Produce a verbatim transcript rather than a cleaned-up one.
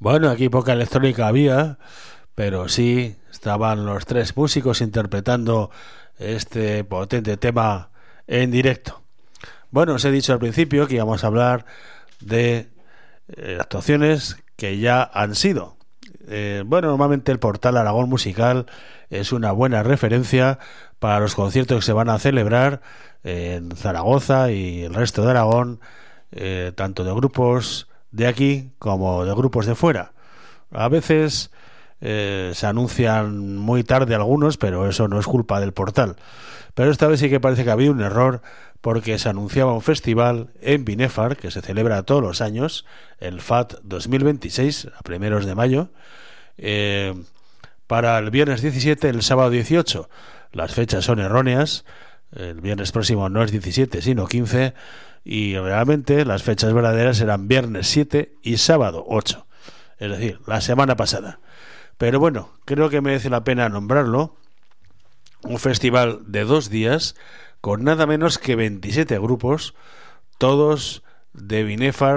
Bueno, aquí poca electrónica había, pero sí estaban los tres músicos interpretando este potente tema en directo. Bueno, os he dicho al principio que íbamos a hablar de eh, actuaciones que ya han sido. Eh, bueno, normalmente el portal Aragón Musical es una buena referencia para los conciertos que se van a celebrar en Zaragoza y el resto de Aragón, eh, tanto de grupos de aquí como de grupos de fuera. A veces eh, se anuncian muy tarde algunos, pero eso no es culpa del portal. Pero esta vez sí que parece que había un error, porque se anunciaba un festival en Binefar que se celebra todos los años, el F A T dos mil veintiséis, a primeros de mayo, eh, para el viernes diecisiete, el sábado dieciocho. Las fechas son erróneas, el viernes próximo no es diecisiete sino quince, y realmente las fechas verdaderas eran viernes siete y sábado ocho, es decir, la semana pasada. Pero bueno, creo que merece la pena nombrarlo. Un festival de dos días con nada menos que veintisiete grupos, todos de Binefar